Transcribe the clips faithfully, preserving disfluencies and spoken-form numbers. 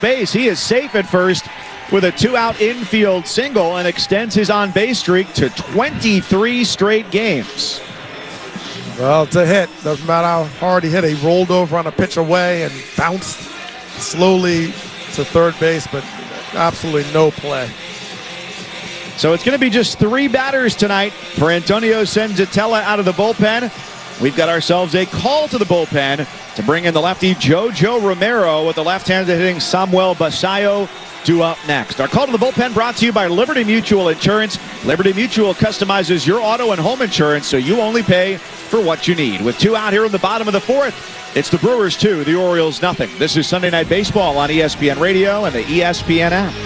base. He is safe at first with a two-out infield single and extends his on-base streak to twenty-three straight games. Well, it's a hit. Doesn't matter how hard he hit. He rolled over on a pitch away and bounced slowly to third base, but absolutely no play. So it's going to be just three batters tonight for Antonio Senzatella out of the bullpen. We've got ourselves a call to the bullpen to bring in the lefty JoJo Romero with the left-handed hitting Samuel Basayo due up next. Our call to the bullpen brought to you by Liberty Mutual Insurance. Liberty Mutual customizes your auto and home insurance so you only pay for what you need. With two out here in the bottom of the fourth, it's the Brewers two, the Orioles nothing. This is Sunday Night Baseball on E S P N Radio and the E S P N app.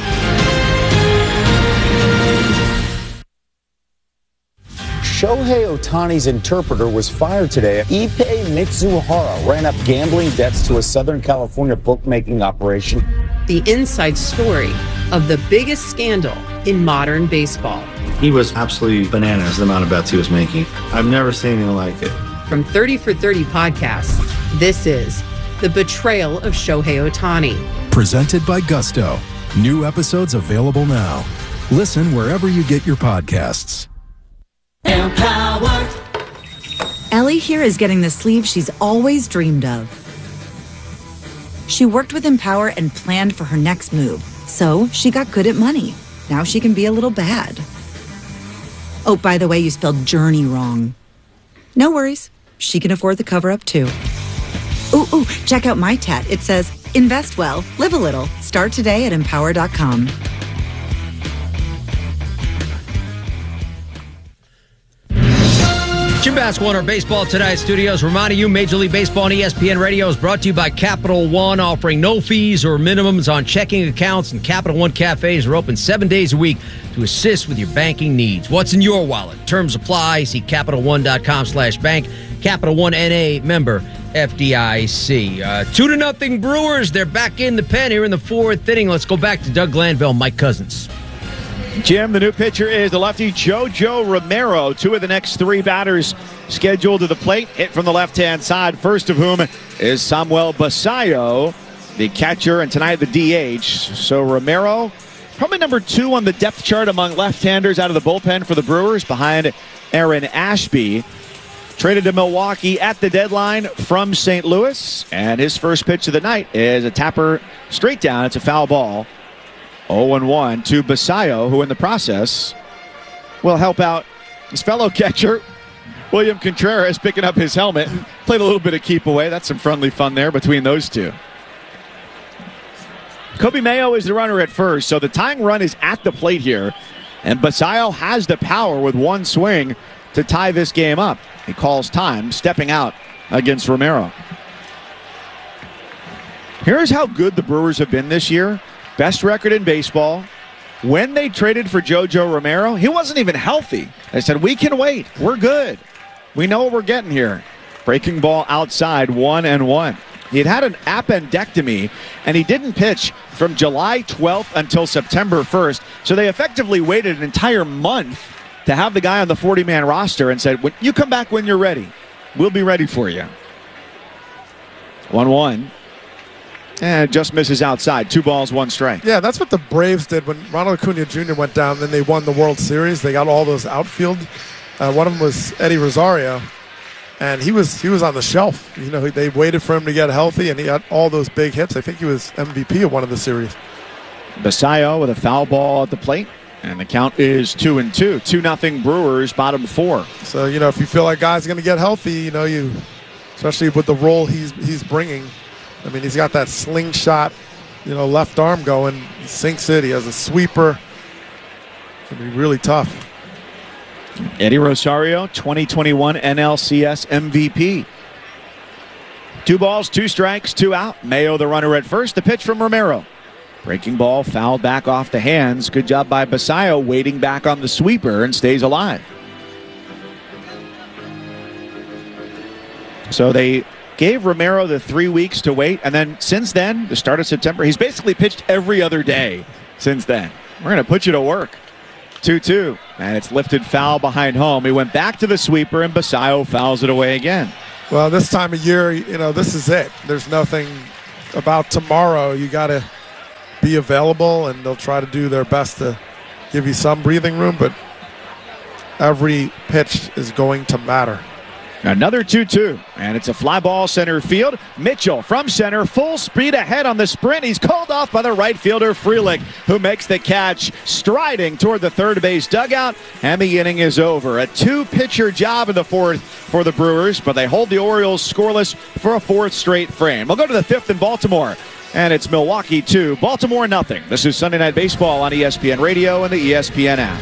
Shohei Ohtani's interpreter was fired today. Ippei Mitsuhara ran up gambling debts to a Southern California bookmaking operation. The inside story of the biggest scandal in modern baseball. He was absolutely bananas, the amount of bets he was making. I've never seen anything like it. From thirty for thirty podcasts, this is The Betrayal of Shohei Ohtani. Presented by Gusto. New episodes available now. Listen wherever you get your podcasts. Empower. Ellie here is getting the sleeve she's always dreamed of. She worked with Empower and planned for her next move, so she got good at money. Now she can be a little bad. Oh, by the way, you spelled journey wrong. No worries. She can afford the cover-up, too. Ooh, ooh, check out my tat. It says, invest well, live a little. Start today at empower dot com. Jim Basketball in our Baseball Tonight studios. Reminding you, Major League Baseball and E S P N Radio is brought to you by Capital One, offering no fees or minimums on checking accounts, and Capital One cafes are open seven days a week to assist with your banking needs. What's in your wallet? Terms apply. See Capital One dot com slash bank. Capital One N A member F D I C. Uh, two to nothing Brewers. They're back in the pen here in the fourth inning. Let's go back to Doug Glanville, Mike Cousins. Jim, the new pitcher is the lefty JoJo Romero. Two of the next three batters scheduled to the plate. Hit from the left-hand side, first of whom is Samuel Basayo, the catcher, and tonight the D H. So Romero, probably number two on the depth chart among left-handers out of the bullpen for the Brewers, behind Aaron Ashby. Traded to Milwaukee at the deadline from Saint Louis. And his first pitch of the night is a tapper straight down. It's a foul ball. oh and one to Basayo, who in the process will help out his fellow catcher, William Contreras, picking up his helmet. Played a little bit of keep away. That's some friendly fun there between those two. Kobe Mayo is the runner at first, so the tying run is at the plate here. And Basayo has the power with one swing to tie this game up. He calls time, stepping out against Romero. Here's how good the Brewers have been this year. Best record in baseball. When they traded for JoJo Romero, he wasn't even healthy. They said, we can wait. We're good. We know what we're getting here. Breaking ball outside, one and one. He had had an appendectomy, and he didn't pitch from July twelfth until September first. So they effectively waited an entire month to have the guy on the forty-man roster and said, you come back when you're ready. We'll be ready for you. one one. And just misses outside. Two balls, one strike. Yeah, that's what the Braves did when Ronald Acuna Junior went down. Then they won the World Series. They got all those outfield. Uh, one of them was Eddie Rosario, and he was he was on the shelf. You know, they waited for him to get healthy, and he had all those big hits. I think he was M V P of one of the series. Basayo with a foul ball at the plate, and the count is two and two. Two nothing Brewers, bottom four. So you know, if you feel like guys are going to get healthy, you know, you especially with the role he's he's bringing. I mean, he's got that slingshot, you know, left arm going. He sinks it. He has a sweeper. It's going to be really tough. Eddie Rosario, twenty twenty-one N L C S M V P. Two balls, two strikes, two out. Mayo the runner at first. The pitch from Romero. Breaking ball, fouled back off the hands. Good job by Basayo, waiting back on the sweeper and stays alive. So they gave Romero the three weeks to wait, and then since then, the start of September, he's basically pitched every other day since then. We're going to put you to work. two two, and it's lifted foul behind home. He went back to the sweeper, and Basayo fouls it away again. Well, this time of year, you know, this is it. There's nothing about tomorrow. You got to be available, and they'll try to do their best to give you some breathing room, but every pitch is going to matter. Another two two, and it's a fly ball center field. Mitchell from center, full speed ahead on the sprint. He's called off by the right fielder, Frelick, who makes the catch, striding toward the third base dugout, and the inning is over. A two-pitcher job in the fourth for the Brewers, but they hold the Orioles scoreless for a fourth straight frame. We'll go to the fifth in Baltimore, and it's Milwaukee two, Baltimore nothing. This is Sunday Night Baseball on E S P N Radio and the E S P N app.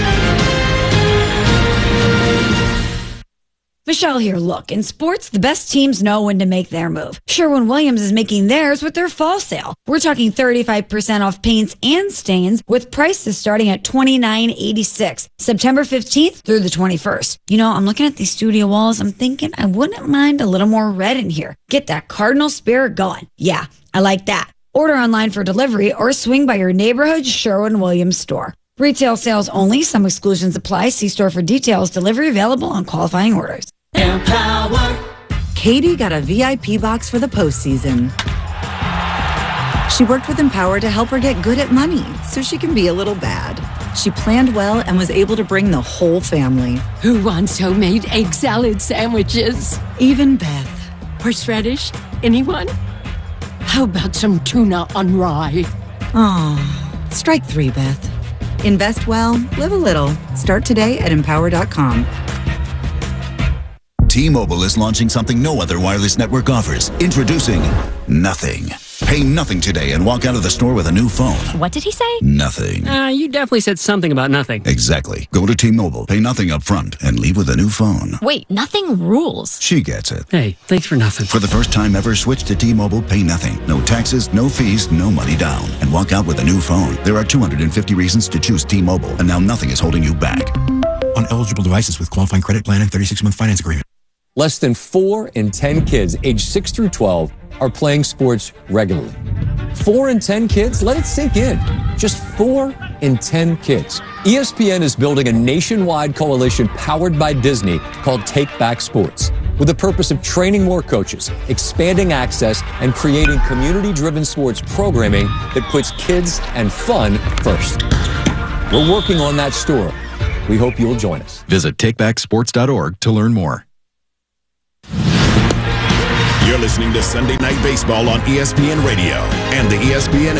Michelle here. Look, in sports, the best teams know when to make their move. Sherwin-Williams is making theirs with their fall sale. We're talking thirty-five percent off paints and stains with prices starting at twenty-nine eighty-six, September fifteenth through the twenty-first. You know, I'm looking at these studio walls. I'm thinking I wouldn't mind a little more red in here. Get that Cardinal spirit going. Yeah, I like that. Order online for delivery or swing by your neighborhood Sherwin-Williams store. Retail sales only. Some exclusions apply. See store for details. Delivery available on qualifying orders. Empower. Katie got a V I P box for the postseason. She worked with Empower to help her get good at money so she can be a little bad. She planned well and was able to bring the whole family. Who wants homemade egg salad sandwiches? Even Beth. Horseradish? Anyone? How about some tuna on rye? Aw, strike three, Beth. Invest well, live a little. Start today at empower dot com. T-Mobile is launching something no other wireless network offers. Introducing Nothing. Pay nothing today and walk out of the store with a new phone. What did he say? Nothing. Uh, you definitely said something about nothing. Exactly. Go to T-Mobile, pay nothing up front, and leave with a new phone. Wait, nothing rules. She gets it. Hey, thanks for nothing. For the first time ever, switch to T-Mobile, pay nothing. No taxes, no fees, no money down. And walk out with a new phone. There are two hundred fifty reasons to choose T-Mobile, and now nothing is holding you back. On eligible devices with qualifying credit plan and thirty-six month finance agreement. Less than four in ten kids aged six through twelve are playing sports regularly. Four in ten kids? Let it sink in. Just four in ten kids. E S P N is building a nationwide coalition powered by Disney called Take Back Sports, with the purpose of training more coaches, expanding access, and creating community-driven sports programming that puts kids and fun first. We're working on that story. We hope you'll join us. Visit take back sports dot org to learn more. You're listening to Sunday Night Baseball on E S P N Radio and the E S P N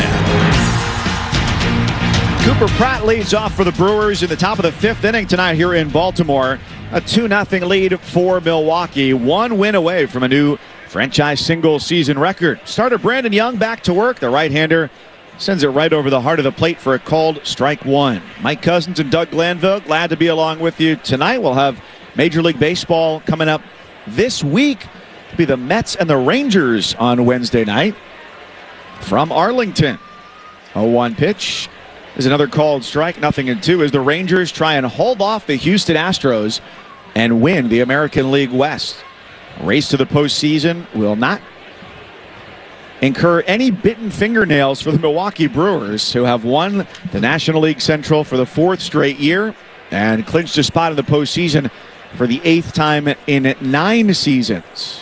app. Cooper Pratt leads off for the Brewers in the top of the fifth inning tonight here in Baltimore. A two nothing lead for Milwaukee. One win away from a new franchise single-season record. Starter Brandon Young back to work. The right-hander sends it right over the heart of the plate for a called strike one. Mike Cousins and Doug Glanville, glad to be along with you tonight. We'll have Major League Baseball coming up this week. It'll be the Mets and the Rangers on Wednesday night from Arlington. oh one pitch is another called strike. Nothing in two as the Rangers try and hold off the Houston Astros and win the American League West. A race to the postseason will not incur any bitten fingernails for the Milwaukee Brewers, who have won the National League Central for the fourth straight year and clinched a spot in the postseason for the eighth time in nine seasons.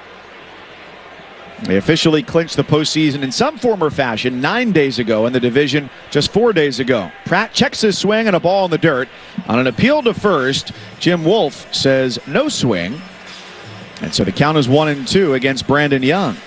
They officially clinched the postseason in some form or fashion nine days ago in the division just four days ago. Pratt checks his swing and a ball in the dirt. On an appeal to first, Jim Wolf says no swing. And so the count is one and two against Brandon Young.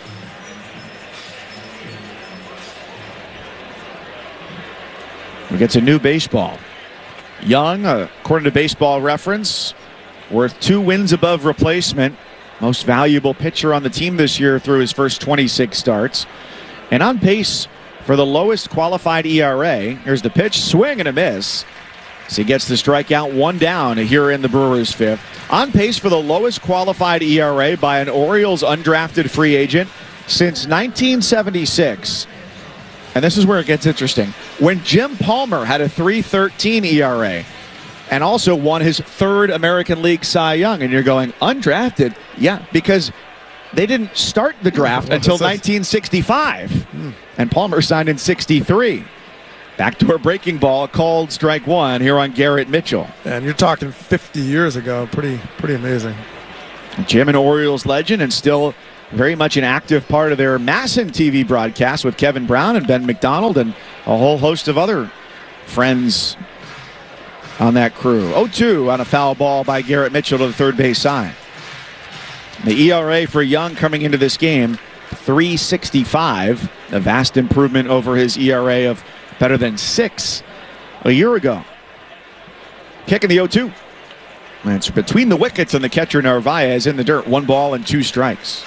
We get to new baseball. Young, according to Baseball Reference, worth two wins above replacement. Most valuable pitcher on the team this year through his first twenty-six starts. And on pace for the lowest qualified E R A. Here's the pitch, swing and a miss. So he gets the strikeout, one down here in the Brewers' fifth. On pace for the lowest qualified E R A by an Orioles undrafted free agent since nineteen seventy-six. And this is where it gets interesting. When Jim Palmer had a three thirteen E R A and also won his third American League Cy Young, and you're going, undrafted? Yeah, because they didn't start the draft until nineteen sixty-five, hmm. and Palmer signed in sixty-three. Backdoor breaking ball, called strike one here on Garrett Mitchell. And you're talking fifty years ago. Pretty, pretty amazing. Jim, an Orioles legend, and still very much an active part of their Masson T V broadcast with Kevin Brown and Ben McDonald and a whole host of other friends on that crew. oh two on a foul ball by Garrett Mitchell to the third base side. The E R A for Young coming into this game, three sixty-five, a vast improvement over his E R A of better than six a year ago. Kicking the oh two. It's between the wickets and the catcher Narvaez in the dirt. One ball and two strikes.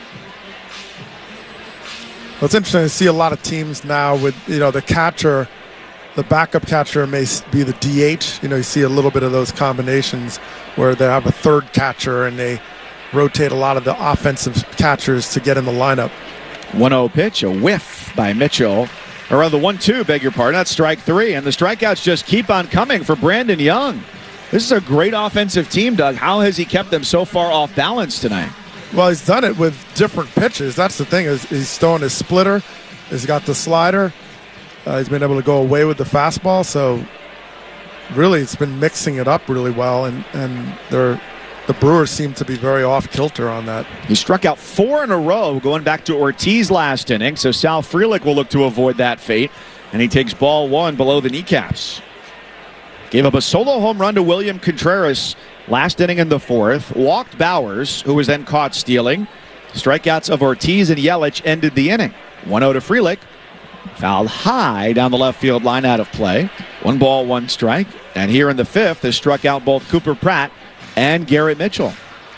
Well, it's interesting to see a lot of teams now with, you know, the catcher, the backup catcher may be the D H. You know, you see a little bit of those combinations where they have a third catcher and they rotate a lot of the offensive catchers to get in the lineup. one oh pitch, a whiff by Mitchell. Or on the one two, beg your pardon, that's strike three. And the strikeouts just keep on coming for Brandon Young. This is a great offensive team, Doug. How has he kept them so far off balance tonight? Well, he's done it with different pitches. That's the thing. Is he's throwing his splitter. He's got the slider. Uh, he's been able to go away with the fastball. So really, it's been mixing it up really well. And, and they're, the Brewers seem to be very off-kilter on that. He struck out four in a row going back to Ortiz last inning. So Sal Frelick will look to avoid that fate. And he takes ball one below the kneecaps. Gave up a solo home run to William Contreras last inning in the fourth. Walked Bowers, who was then caught stealing. Strikeouts of Ortiz and Yelich ended the inning. one oh to Frelick. Fouled high down the left field line, out of play. One ball, one strike. And here in the fifth, has struck out both Cooper Pratt and Garrett Mitchell.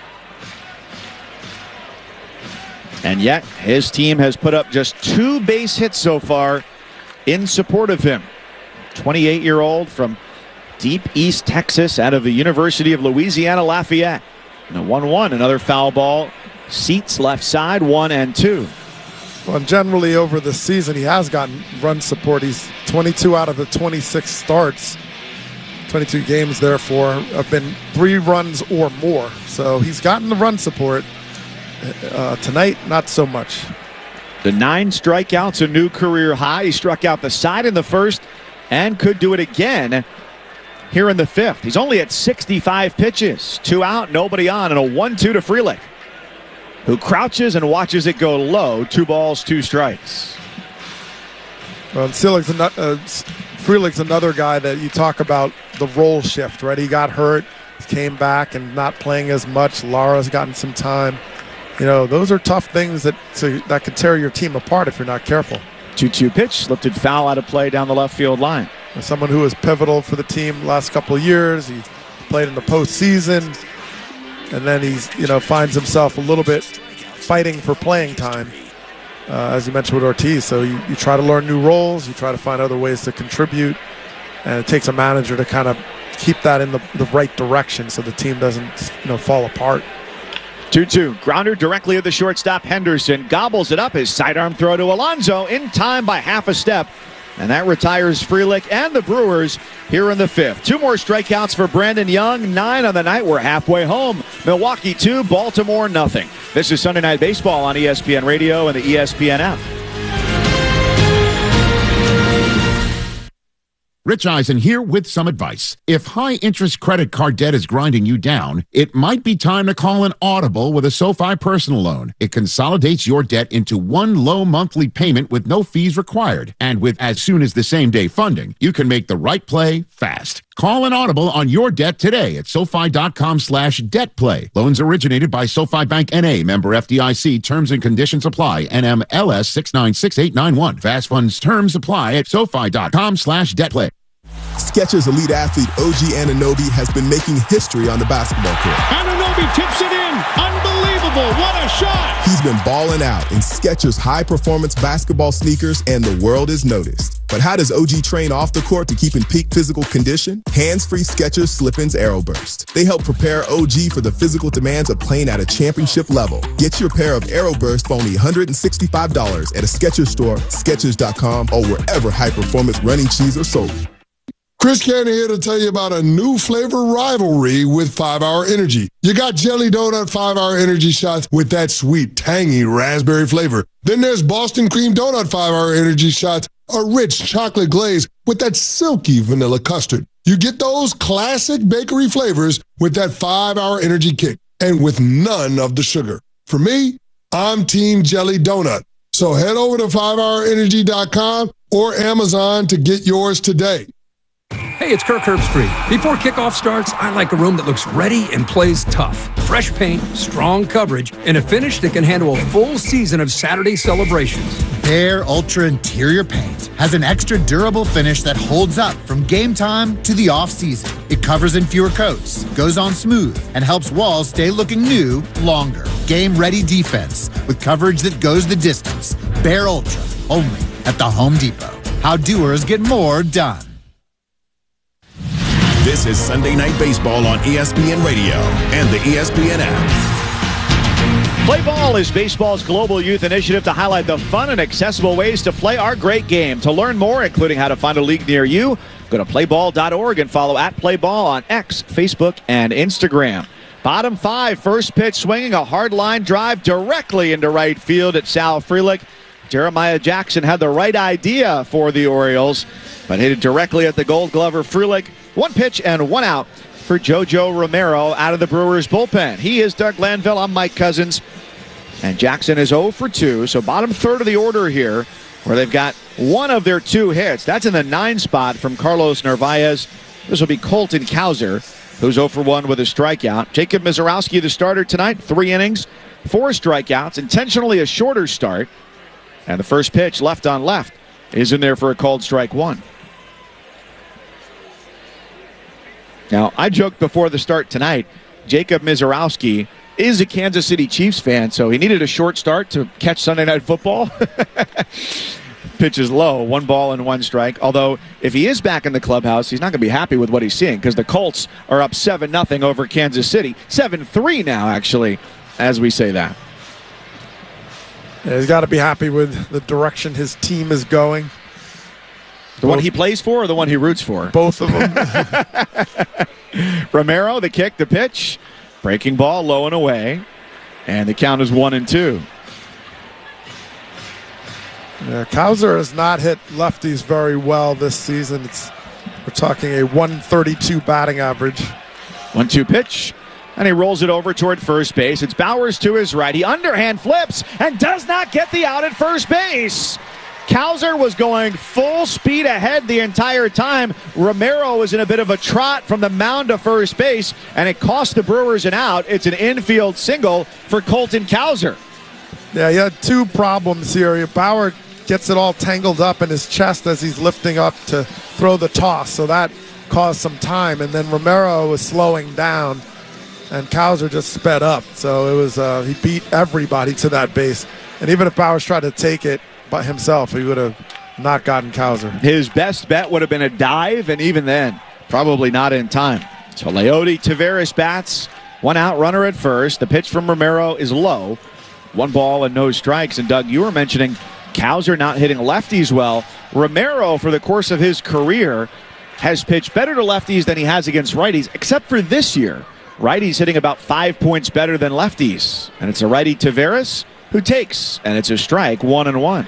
And yet, his team has put up just two base hits so far in support of him. twenty-eight-year-old from deep East Texas out of the University of Louisiana Lafayette. And a one one, another foul ball. Seats left side, one and two. Well, generally over the season, he has gotten run support. He's twenty-two out of the twenty-six starts. twenty-two games, therefore, have been three runs or more. So he's gotten the run support. Uh, tonight, not so much. The nine strikeouts, a new career high. He struck out the side in the first and could do it again here in the fifth. He's only at sixty-five pitches. Two out, nobody on, and a one two to Frelick, who crouches and watches it go low. Two balls, two strikes. Well, Frelick's another, uh, Frelick's another guy that you talk about the role shift, right? He got hurt, came back and not playing as much. Lara's gotten some time. You know, those are tough things that to, that could tear your team apart if you're not careful. two two pitch, lifted foul out of play down the left field line. Someone who was pivotal for the team last couple of years. He played in the postseason, and then he's, you know, finds himself a little bit fighting for playing time, uh, as you mentioned with Ortiz. So you, you try to learn new roles, you try to find other ways to contribute, and it takes a manager to kind of keep that in the, the right direction so the team doesn't, you know, fall apart. two two. Grounder directly at the shortstop. Henderson gobbles it up. His sidearm throw to Alonso in time by half a step. And that retires Frelick and the Brewers here in the fifth. Two more strikeouts for Brandon Young. Nine on the night. We're halfway home. Milwaukee two, Baltimore nothing. This is Sunday Night Baseball on E S P N Radio and the E S P N app. Rich Eisen here with some advice. If high-interest credit card debt is grinding you down, it might be time to call an audible with a SoFi personal loan. It consolidates your debt into one low monthly payment with no fees required. And with as soon as the same-day funding, you can make the right play fast. Call an audible on your debt today at SoFi.com slash debt play. Loans originated by SoFi Bank N A, member F D I C. Terms and conditions apply. N M L S six nine six eight nine one. Fast funds terms apply at SoFi.com slash debt play. Skechers elite athlete O G Anunoby has been making history on the basketball court. Anunoby tips it in. Unbelievable. What a shot. He's been balling out in Skechers high-performance basketball sneakers, and the world has noticed. But how does O G train off the court to keep in peak physical condition? Hands-free Skechers Slip-ins Aeroburst. They help prepare O G for the physical demands of playing at a championship level. Get your pair of Aeroburst for only one hundred sixty-five dollars at a Skechers store, Skechers dot com, or wherever high-performance running shoes are sold. Chris Cannon here to tell you about a new flavor rivalry with five hour Energy. You got Jelly Donut five hour Energy shots with that sweet, tangy raspberry flavor. Then there's Boston Cream Donut five hour Energy shots, a rich chocolate glaze with that silky vanilla custard. You get those classic bakery flavors with that five hour Energy kick and with none of the sugar. For me, I'm Team Jelly Donut. So head over to five hour energy dot com or Amazon to get yours today. Hey, it's Kirk Herbstreit. Before kickoff starts, I like a room that looks ready and plays tough. Fresh paint, strong coverage, and a finish that can handle a full season of Saturday celebrations. Behr Ultra Interior Paint has an extra durable finish that holds up from game time to the off-season. It covers in fewer coats, goes on smooth, and helps walls stay looking new longer. Game-ready defense with coverage that goes the distance. Behr Ultra, only at the Home Depot. How doers get more done. This is Sunday Night Baseball on E S P N Radio and the E S P N app. Play Ball is baseball's global youth initiative to highlight the fun and accessible ways to play our great game. To learn more, including how to find a league near you, go to play ball dot org and follow at Playball on X, Facebook, and Instagram. Bottom five, first pitch swinging a hard line drive directly into right field at Sal Frelick. Jeremiah Jackson had the right idea for the Orioles, but hit it directly at the Gold Glover Frelick. One pitch and one out for JoJo Romero out of the Brewers bullpen. He is Doug Glanville. I'm Mike Cousins. And Jackson is oh for two. So bottom third of the order here, where they've got one of their two hits. That's in the nine spot from Carlos Narvaez. This will be Colton Cowser, who's oh for one with a strikeout. Jacob Mizorowski, the starter tonight, three innings, four strikeouts, intentionally a shorter start. And the first pitch, left on left, is in there for a called strike one. Now, I joked before the start tonight, Jacob Mizorowski is a Kansas City Chiefs fan, so he needed a short start to catch Sunday Night Football. Pitch is low, one ball and one strike. Although, if he is back in the clubhouse, he's not going to be happy with what he's seeing because the Colts are up seven nothing over Kansas City. seven three now, actually, as we say that. Yeah, he's got to be happy with the direction his team is going. The one he plays for or the one he roots for? Both of them. Romero, the kick, the pitch. Breaking ball, low and away. And the count is one and two. Yeah, Cowser has not hit lefties very well this season. It's, we're talking a one thirty-two batting average. one two pitch. And he rolls it over toward first base. It's Bowers to his right. He underhand flips and does not get the out at first base. Cowser was going full speed ahead the entire time. Romero was in a bit of a trot from the mound to first base, and it cost the Brewers an out. It's an infield single for Colton Cowser. Yeah, he had two problems here. Bauer gets it all tangled up in his chest as he's lifting up to throw the toss, so that caused some time. And then Romero was slowing down, and Cowser just sped up. So it was uh, he beat everybody to that base. And even if Bowers tried to take it by himself, he would have not gotten Cowser. His best bet would have been a dive, and even then, probably not in time. So Leody Taveras bats, one out, runner at first. The pitch from Romero is low. One ball and no strikes. And Doug, you were mentioning Cowser not hitting lefties well. Romero, for the course of his career, has pitched better to lefties than he has against righties, except for this year. Righties hitting about five points better than lefties. And it's a righty Taveras who takes, and it's a strike, one and one.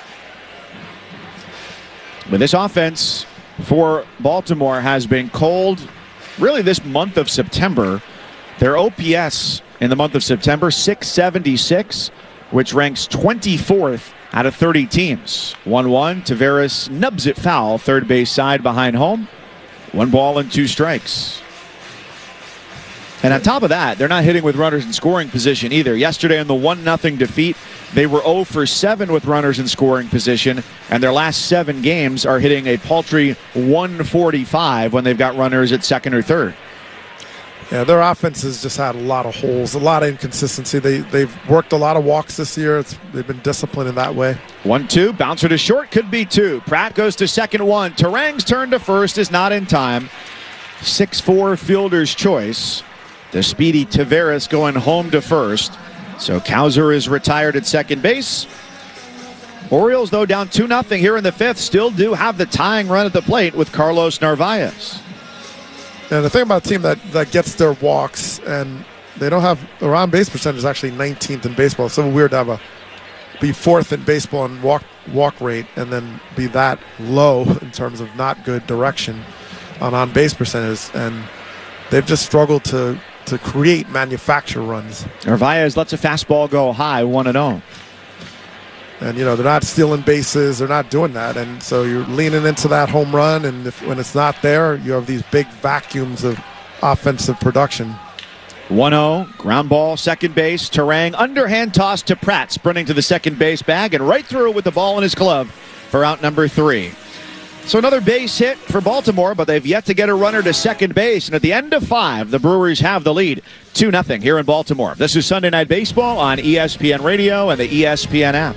But this offense for Baltimore has been cold really this month of September. Their O P S in the month of September, six seventy-six, which ranks twenty-fourth out of thirty teams. one one, Taveras nubs it foul, third base side behind home. One ball and two strikes. And on top of that, they're not hitting with runners in scoring position either. Yesterday in the one nothing defeat, they were oh for seven with runners in scoring position, and their last seven games are hitting a paltry one forty-five when they've got runners at second or third. Yeah, their offense has just had a lot of holes, a lot of inconsistency. They, they've worked a lot of walks this year. It's, they've been disciplined in that way. one two, bouncer to short, could be two. Pratt goes to second one. Terang's turn to first is not in time. six four fielder's choice. The speedy Taveras going home to first. So Cowser is retired at second base. Orioles, though, down two nothing here in the fifth, still do have the tying run at the plate with Carlos Narvaez. And the thing about a team that, that gets their walks, and they don't have, their on-base percentage is actually nineteenth in baseball. It's so weird to have a, be fourth in baseball in walk, walk rate and then be that low in terms of not good direction on on-base percentage. And they've just struggled to to create manufacture runs. Narvaez lets a fastball go high, one and oh. And, you know, they're not stealing bases. They're not doing that. And so you're leaning into that home run, and if, when it's not there, you have these big vacuums of offensive production. one oh, ground ball, second base. Terang, underhand toss to Pratt, sprinting to the second base bag and right through with the ball in his glove for out number three. So another base hit for Baltimore, but they've yet to get a runner to second base. And at the end of five, the Brewers have the lead, two nothing here in Baltimore. This is Sunday Night Baseball on E S P N Radio and the E S P N app.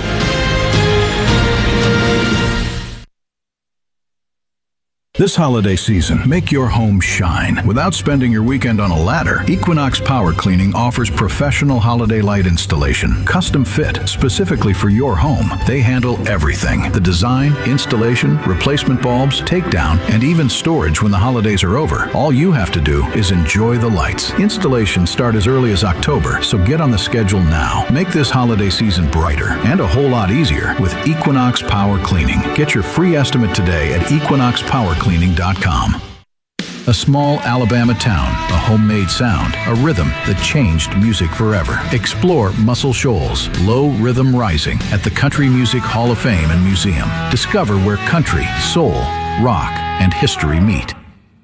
This holiday season, make your home shine. Without spending your weekend on a ladder, Equinox Power Cleaning offers professional holiday light installation, custom fit, specifically for your home. They handle everything: the design, installation, replacement bulbs, takedown, and even storage when the holidays are over. All you have to do is enjoy the lights. Installations start as early as October, so get on the schedule now. Make this holiday season brighter and a whole lot easier with Equinox Power Cleaning. Get your free estimate today at equinox power cleaning dot com. A small Alabama town, a homemade sound, a rhythm that changed music forever. Explore Muscle Shoals, Low Rhythm Rising at the Country Music Hall of Fame and Museum. Discover where country, soul, rock, and history meet.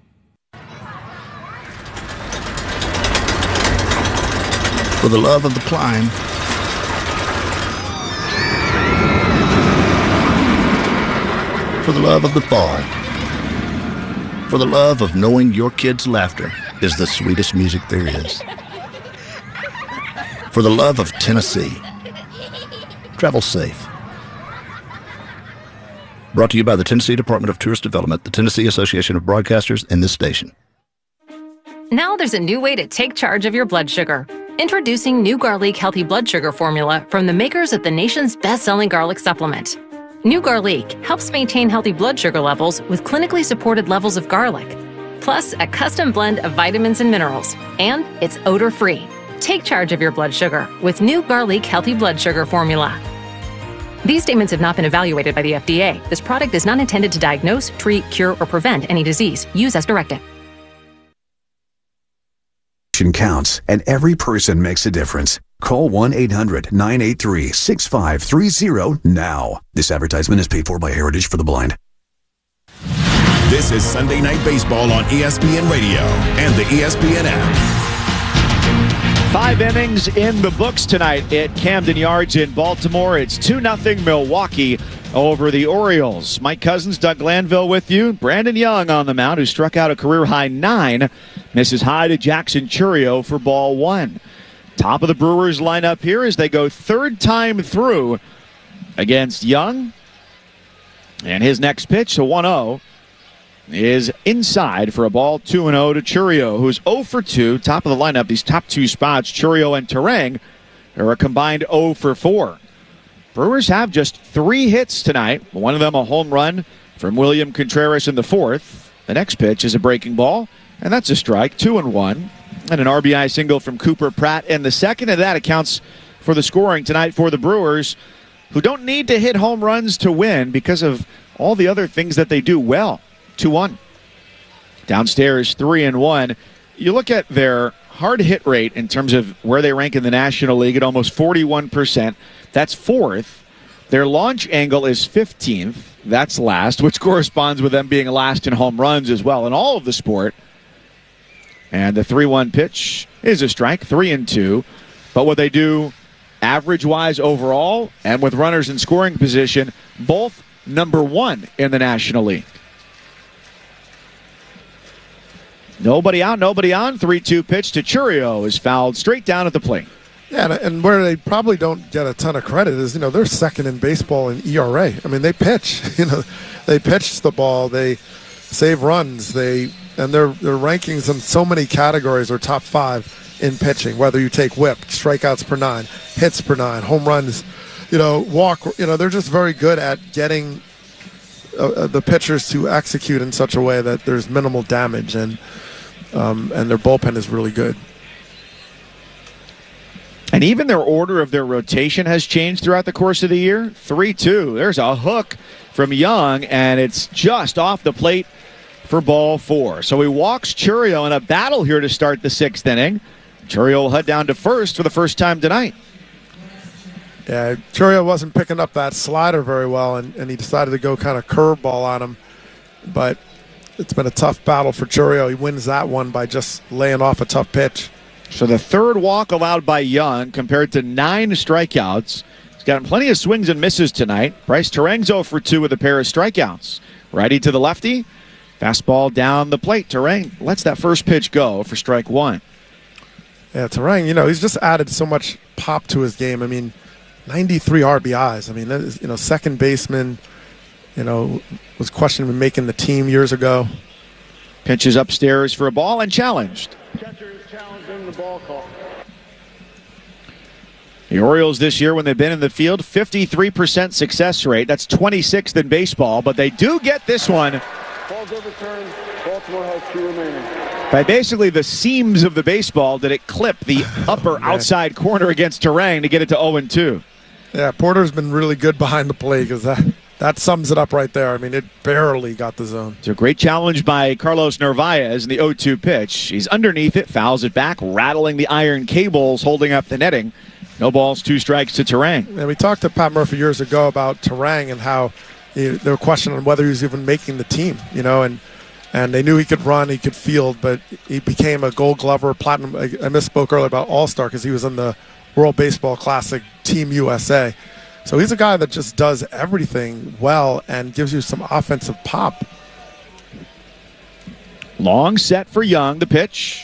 For the love of the climb, for the love of the fall, for the love of knowing your kids' laughter is the sweetest music there is. For the love of Tennessee. Travel safe. Brought to you by the Tennessee Department of Tourist Development, the Tennessee Association of Broadcasters, and this station. Now there's a new way to take charge of your blood sugar. Introducing new Garlic Healthy Blood Sugar Formula from the makers of the nation's best-selling garlic supplement. New Garlic helps maintain healthy blood sugar levels with clinically supported levels of garlic, plus a custom blend of vitamins and minerals, and it's odor-free. Take charge of your blood sugar with New Garlic Healthy Blood Sugar Formula. These statements have not been evaluated by the F D A. This product is not intended to diagnose, treat, cure, or prevent any disease. Use as directed. Counts, and every person makes a difference. Call one eight hundred nine eight three six five three zero now. This advertisement is paid for by Heritage for the Blind. This is Sunday Night Baseball on E S P N Radio and the E S P N app. Five innings in the books tonight at Camden Yards in Baltimore. It's two nothing Milwaukee over the Orioles. Mike Cousins, Doug Glanville with you. Brandon Young on the mound, who struck out a career-high nine. Misses high to Jackson Chourio for ball one. Top of the Brewers lineup here as they go third time through against Young. And his next pitch, a one oh, is inside for a ball, two and oh to Chourio, who's oh for two. Top of the lineup, these top two spots, Chourio and Terang, are a combined oh for four. Brewers have just three hits tonight. One of them a home run from William Contreras in the fourth. The next pitch is a breaking ball, and that's a strike, two and one. And an R B I single from Cooper Pratt in the second, and that accounts for the scoring tonight for the Brewers, who don't need to hit home runs to win because of all the other things that they do well. two one. Downstairs, three and one. You look at their hard hit rate in terms of where they rank in the National League at almost forty-one percent. That's fourth. Their launch angle is fifteenth. That's last, which corresponds with them being last in home runs as well in all of the sport. And the three one pitch is a strike, three and two. But what they do average-wise overall and with runners in scoring position, both number one in the National League. Nobody out, nobody on. three two pitch to Chourio is fouled straight down at the plate. Yeah, and, and where they probably don't get a ton of credit is, you know, they're second in baseball in E R A. I mean, they pitch. You know, they pitch the ball. They save runs. They and their their rankings in so many categories are top five in pitching. Whether you take whip, strikeouts per nine, hits per nine, home runs, you know, walk. You know, they're just very good at getting uh, the pitchers to execute in such a way that there's minimal damage, and um, and their bullpen is really good. And even their order of their rotation has changed throughout the course of the year. three two. There's a hook from Young, and it's just off the plate for ball four. So he walks Chourio in a battle here to start the sixth inning. Chourio will head down to first for the first time tonight. Yeah, Chourio wasn't picking up that slider very well, and, and he decided to go kind of curveball on him. But it's been a tough battle for Chourio. He wins that one by just laying off a tough pitch. So the third walk allowed by Young compared to nine strikeouts. He's gotten plenty of swings and misses tonight. Bryce Turang's oh for two with a pair of strikeouts. Righty to the lefty. Fastball down the plate. Turang lets that first pitch go for strike one. Yeah, Turang, you know, he's just added so much pop to his game. I mean, ninety-three R B Is. I mean, that is, you know, second baseman, you know, was questioned when making the team years ago. Pitches upstairs for a ball and challenged. Catcher is challenging the ball call. The Orioles this year, when they've been in the field, fifty-three percent success rate. That's twenty-sixth in baseball, but they do get this one. Ball's overturned. Baltimore has two remaining. By basically the seams of the baseball, did it clip the upper oh, outside corner against Turang to get it to oh and two. Yeah, Porter's been really good behind the plate because that, that sums it up right there. I mean, it barely got the zone. It's a great challenge by Carlos Narvaez in the oh two pitch. He's underneath it, fouls it back, rattling the iron cables, holding up the netting. No balls, two strikes to Turang. And we talked to Pat Murphy years ago about Turang and how you know, they were questioning whether he was even making the team, you know, and and they knew he could run, he could field, but he became a Gold Glover, Platinum. I, I misspoke earlier about All-Star because he was in the World Baseball Classic Team U S A. So he's a guy that just does everything well and gives you some offensive pop. Long set for Young. The pitch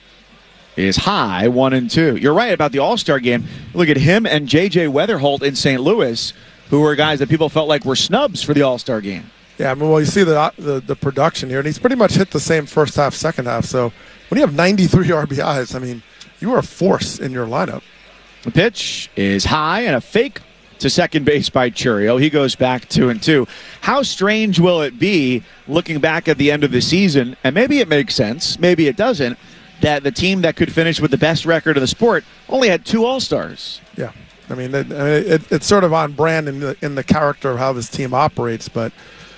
is high, one and two. You're right about the All-Star game. Look at him and J J Weatherholt in Saint Louis, who were guys that people felt like were snubs for the All-Star game. Yeah, I mean, well, you see the, the the production here, and he's pretty much hit the same first half, second half. So when you have ninety-three R B Is, I mean, you are a force in your lineup. The pitch is high and a fake to second base by Chourio. He goes back two and two. How strange will it be looking back at the end of the season, and maybe it makes sense, maybe it doesn't, that the team that could finish with the best record of the sport only had two All-Stars. Yeah, I mean, it, it, it's sort of on brand in the, in the character of how this team operates, but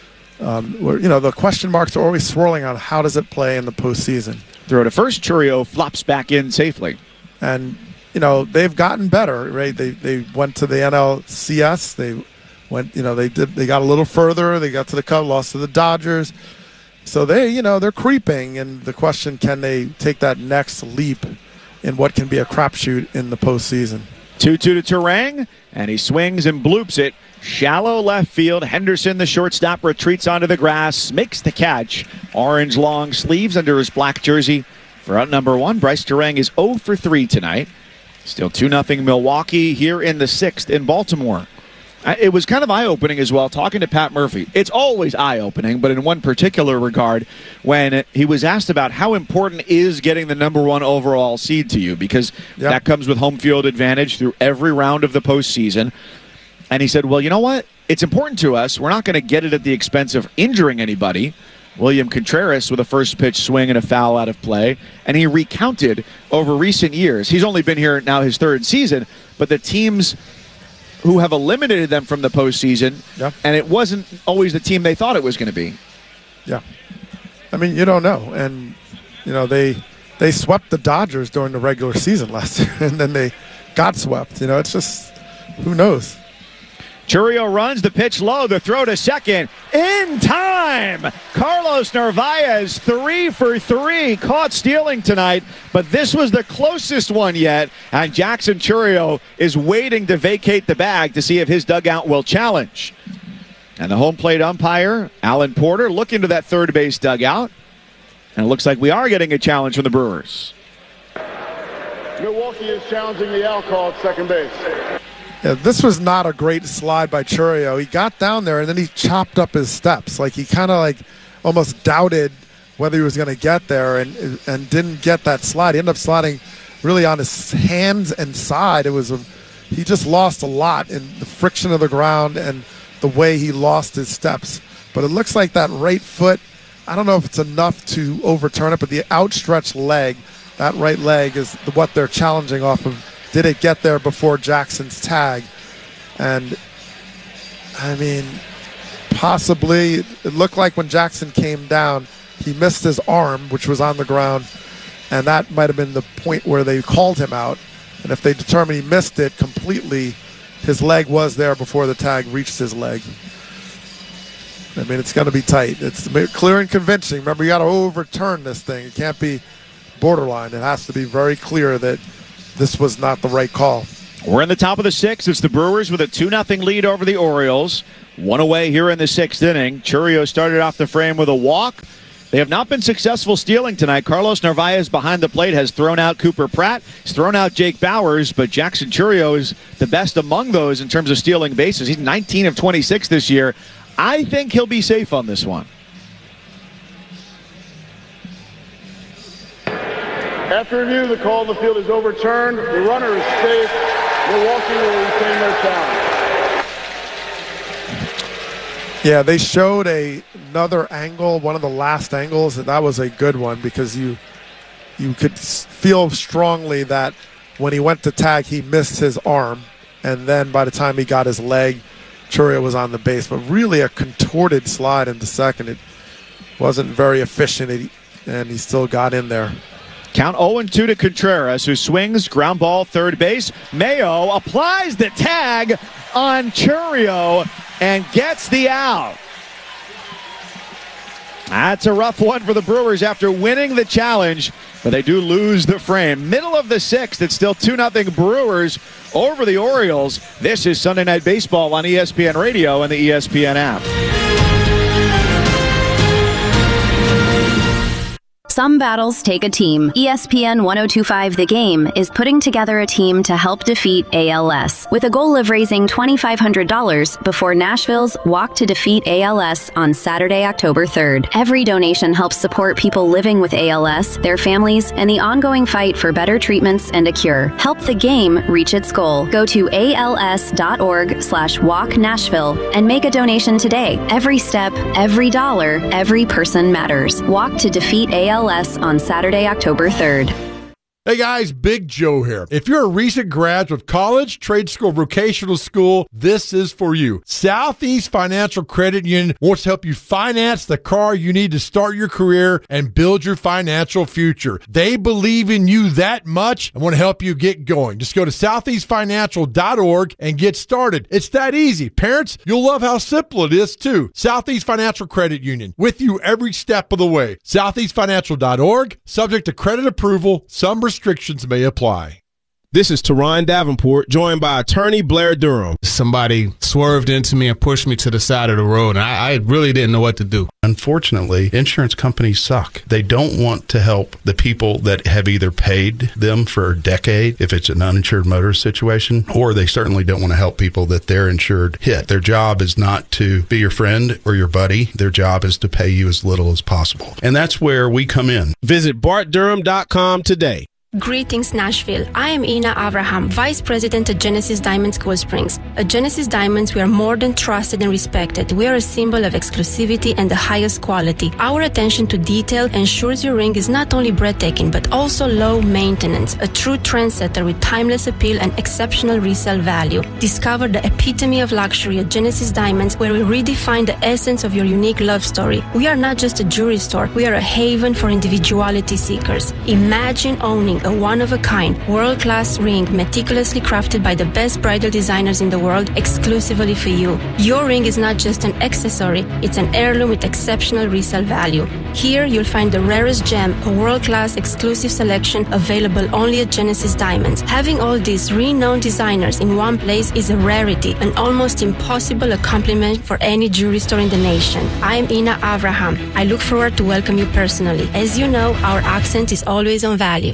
um, you know, the question marks are always swirling on how does it play in the postseason. Throw to first, Chourio flops back in safely. And, you know, they've gotten better, right? They they went to the N L C S. They went, you know, they did. They got a little further. They got to the Cubs, lost to the Dodgers. So they, you know, they're creeping. And the question, can they take that next leap in what can be a crapshoot in the postseason? two two to Turang, and he swings and bloops it. Shallow left field. Henderson, the shortstop, retreats onto the grass, makes the catch. Orange long sleeves under his black jersey. For out number one, Bryce Turang is oh for three tonight. Still two nothing Milwaukee here in the sixth in Baltimore. It was kind of eye-opening as well, talking to Pat Murphy. It's always eye-opening, but in one particular regard, when he was asked about how important is getting the number one overall seed to you, because yep. that comes with home field advantage through every round of the postseason. And he said, well, you know what? It's important to us. We're not going to get it at the expense of injuring anybody. William Contreras with a first pitch swing and a foul out of play. And he recounted over recent years. He's only been here now his third season, but the teams who have eliminated them from the postseason, yeah. and it wasn't always the team they thought it was going to be. Yeah. I mean, you don't know. And, you know, they they swept the Dodgers during the regular season last year, and then they got swept. You know, it's just, who knows? Chourio runs the pitch low, the throw to second. In time! Carlos Narvaez, three for three, caught stealing tonight, but this was the closest one yet, and Jackson Chourio is waiting to vacate the bag to see if his dugout will challenge. And the home plate umpire, Alan Porter, looking to that third base dugout, and it looks like we are getting a challenge from the Brewers. Milwaukee is challenging the out call at second base. Yeah, this was not a great slide by Chourio. He got down there, and then he chopped up his steps. Like, he kind of, like, almost doubted whether he was going to get there and and didn't get that slide. He ended up sliding really on his hands and side. It was a, he just lost a lot in the friction of the ground and the way he lost his steps. But it looks like that right foot, I don't know if it's enough to overturn it, but the outstretched leg, that right leg is what they're challenging off of. Did it get there before Jackson's tag? And, I mean, possibly. It looked like when Jackson came down, he missed his arm, which was on the ground, and that might have been the point where they called him out. And if they determined he missed it completely, his leg was there before the tag reached his leg. I mean, it's going to be tight. It's clear and convincing. Remember, you got to overturn this thing. It can't be borderline. It has to be very clear that this was not the right call. We're in the top of the sixth. It's the Brewers with a two nothing lead over the Orioles. One away here in the sixth inning. Chourio started off the frame with a walk. They have not been successful stealing tonight. Carlos Narvaez behind the plate has thrown out Cooper Pratt. He's thrown out Jake Bowers, but Jackson Chourio is the best among those in terms of stealing bases. He's nineteen of twenty-six this year. I think he'll be safe on this one. After review, the call on the field is overturned. The runner is safe. Milwaukee will retain their challenge. Yeah, they showed a, another angle, one of the last angles, and that was a good one because you you could feel strongly that when he went to tag, he missed his arm, and then by the time he got his leg, Chourio was on the base. But really a contorted slide into second. It wasn't very efficient, and he still got in there. Count oh and two to Contreras, who swings, ground ball, third base. Mayo applies the tag on Chourio and gets the out. That's a rough one for the Brewers after winning the challenge, but they do lose the frame. Middle of the sixth, it's still two nothing Brewers over the Orioles. This is Sunday Night Baseball on E S P N Radio and the E S P N app. Some battles take a team. E S P N ten twenty-five The Game is putting together a team to help defeat A L S with a goal of raising twenty-five hundred dollars before Nashville's Walk to Defeat A L S on Saturday, October third. Every donation helps support people living with A L S, their families, and the ongoing fight for better treatments and a cure. Help the game reach its goal. Go to als.org slash walk Nashville and make a donation today. Every step, every dollar, every person matters. Walk to Defeat A L S on Saturday, October third. Hey guys, Big Joe here. If you're a recent graduate of college, trade school, vocational school, this is for you. Southeast Financial Credit Union wants to help you finance the car you need to start your career and build your financial future. They believe in you that much and want to help you get going. Just go to southeast financial dot org and get started. It's that easy. Parents, you'll love how simple it is too. Southeast Financial Credit Union, with you every step of the way. southeast financial dot org, subject to credit approval. Some restrictions may apply. This is Teron Davenport, joined by attorney Blair Durham. Somebody swerved into me and pushed me to the side of the road, and I, I really didn't know what to do. Unfortunately, insurance companies suck. They don't want to help the people that have either paid them for a decade, if it's an uninsured motorist situation, or they certainly don't want to help people that they're insured hit. Their job is not to be your friend or your buddy. Their job is to pay you as little as possible. And that's where we come in. Visit bart durham dot com today. Greetings, Nashville. I am Ina Avraham, Vice President at Genesis Diamonds Cool Springs. At Genesis Diamonds, we are more than trusted and respected. We are a symbol of exclusivity and the highest quality. Our attention to detail ensures your ring is not only breathtaking, but also low maintenance. A true trendsetter with timeless appeal and exceptional resale value. Discover the epitome of luxury at Genesis Diamonds, where we redefine the essence of your unique love story. We are not just a jewelry store. We are a haven for individuality seekers. Imagine owning a one-of-a-kind, world-class ring meticulously crafted by the best bridal designers in the world exclusively for you. Your ring is not just an accessory, it's an heirloom with exceptional resale value. Here, you'll find the rarest gem, a world-class exclusive selection available only at Genesis Diamonds. Having all these renowned designers in one place is a rarity, an almost impossible accomplishment for any jewelry store in the nation. I'm Ina Avraham. I look forward to welcome you personally. As you know, our accent is always on value.